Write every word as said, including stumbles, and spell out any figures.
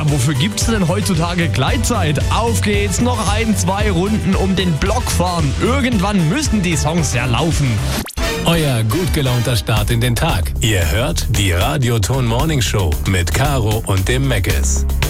Ja, wofür gibt's denn heutzutage Gleitzeit? Auf geht's, noch ein, zwei Runden um den Block fahren. Irgendwann müssen die Songs ja laufen. Euer gut gelaunter Start in den Tag. Ihr hört die Radioton Morning Show mit Caro und dem Meckes.